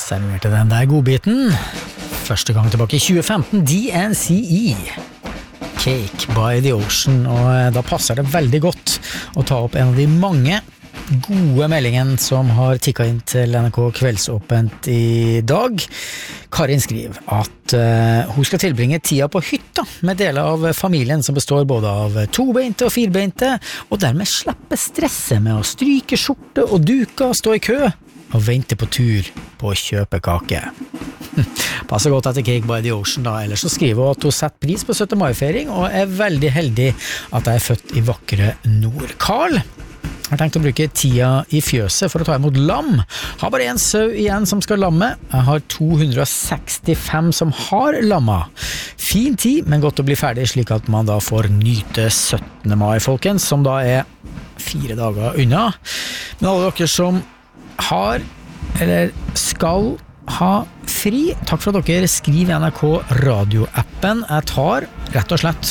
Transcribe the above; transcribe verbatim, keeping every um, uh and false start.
serverte den der godbiten. Første gang tilbake i tjue femten, D N C E. Cake by the Ocean, og da passer det veldig godt å ta opp en av de mange gode meldingen som har tikket inn til N R K Kveldsåpent i dag. Karin skriver at uh, hun skal tilbringe tida på hytta med deler av familien som består både av tobeinte og firbeinte, og dermed slippe stresset med å stryke skjorte og duka, stå i kø og vente på tur på å kjøpe kake. Passer godt etter Cake by the Ocean da, ellers så skriver hun at hun setter pris på syttende mai-feiring og er veldig heldig at jeg er født i vakre nord. Karl har tenkt å bruke tida i fjøset for å ta imot lam. Har bare en sau igjen som skal lamme. Jeg har to hundre og sekstifem som har lamma. Fin tid, men godt å bli ferdig slik at man da får nyte syttende mai, folkens, som da er fire dager unna. Men alle dere som har, eller skal ha fri, takk for at dere skriver i N R K radioappen. Jeg tar rett og slett